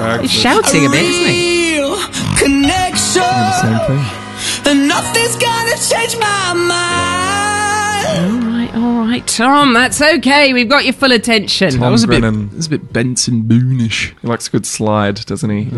drag. He's shouting a bit, isn't he? Real connection. Same thing. And nothing's gonna change my mind. All right, Tom, that's okay. We've got your full attention. Tom That was a Brennan. bit Benson Boone-ish. He likes a good slide, doesn't he?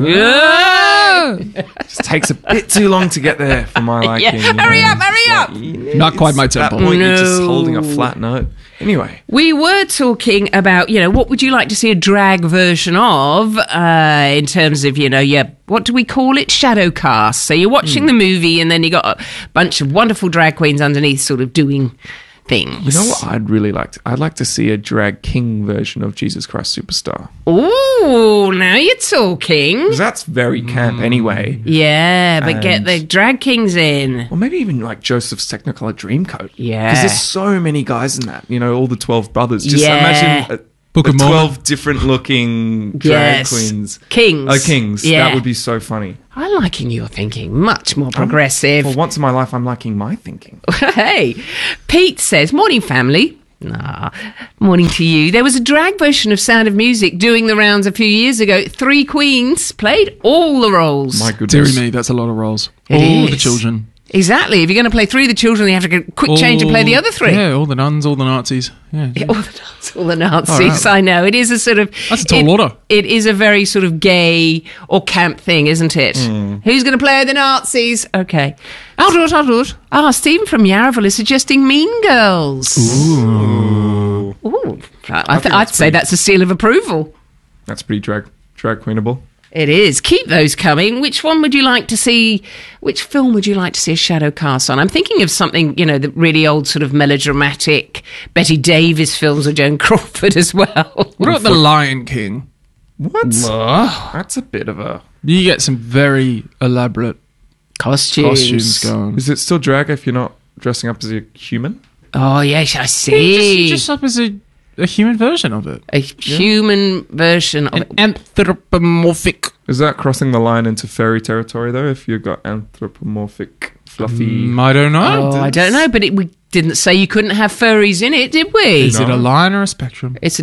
Whoa! Just takes a bit too long to get there for my liking. Yeah. Hurry up! Not quite my At that tempo. point, you're just No. holding a flat note. Anyway, We were talking about, what would you like to see a drag version of in terms of, what do we call it? Shadow cast. So you're watching the movie and then you got a bunch of wonderful drag queens underneath sort of doing things. you know what I'd really like? I'd like to see a drag king version of Jesus Christ Superstar. Ooh, now you're talking. Because that's very camp anyway. Yeah, but get And- the drag kings in. Or maybe even like Joseph's Technicolor Dreamcoat. Yeah. Because there's so many guys in that. All the 12 brothers. Just Yeah. imagine Book of Mormon. 12 different looking drag Yes. queens. Kings. Oh, kings. Yeah. That would be so funny. I'm liking your thinking. Much more progressive. For once in my life, I'm liking my thinking. Hey, Pete says, morning family. Nah, morning to you. There was a drag version of Sound of Music doing the rounds a few years ago. 3 queens played all the roles. My goodness. Deary me, that's a lot of roles. It All the is. children. Exactly. If you're going to play 3 of the children, you have to get a quick change and play the other 3. Yeah, all the nuns, all the Nazis. Yeah. All the Nazis, Oh, right. I know. It is a sort of... That's a tall order. It is a very sort of gay or camp thing, isn't it? Who's going to play the Nazis? Okay. I'll do it. Stephen from Yarraville is suggesting Mean Girls. Ooh. I'd say that's a seal of approval. That's pretty drag queenable. It is. Keep those coming. Which one would you like to see? Which film would you like to see a shadow cast on? I'm thinking of something, the really old sort of melodramatic Betty Davis films or Joan Crawford as well. What about The Lion King? What? That's a bit of a... You get some very elaborate costumes going. Is it still drag if you're not dressing up as a human? Oh, yes, I see. Just up as a human version of it. A human version of An anthropomorphic. Is that crossing the line into furry territory, though, if you've got anthropomorphic, fluffy... I don't know. Oh, I don't know, but we didn't say you couldn't have furries in it, did we? Is it a line or a spectrum? It's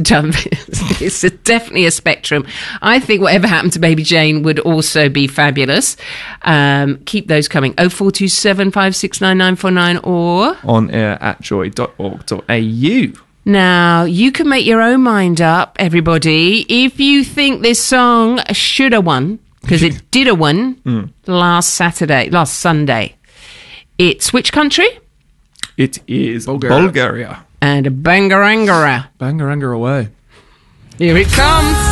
definitely a spectrum. I think whatever happened to Baby Jane would also be fabulous. Keep those coming. 0427 569 949 or... On air at joy.org.au. Now, you can make your own mind up, everybody. If you think this song should have won, because it did have won last Sunday. It's which country? It is Bulgaria. Bulgaria. And a Bangarangara. Bangaranga away. Here it comes.